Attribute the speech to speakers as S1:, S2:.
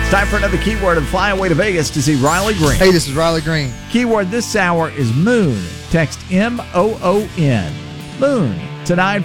S1: It's time for another keyword and fly away to Vegas to see Riley Green.
S2: Hey, this is Riley Green.
S1: Keyword this hour is moon. Text MOON. Moon to 9